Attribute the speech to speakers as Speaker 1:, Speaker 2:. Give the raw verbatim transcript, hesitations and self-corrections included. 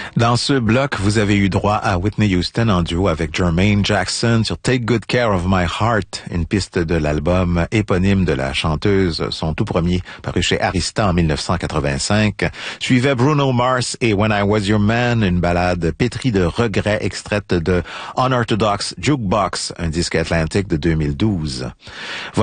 Speaker 1: Dans ce bloc, vous avez eu droit à Whitney Houston en duo avec Jermaine Jackson sur Take Good Care of My Heart, une piste de l'album éponyme de la chanteuse, son tout premier, paru chez Arista en mille neuf cent quatre-vingt-cinq. Suivait Bruno Mars et When I Was Your Man, une ballade pétrie de regrets extraite de Unorthodox Jukebox, un disque Atlantic de deux mille douze.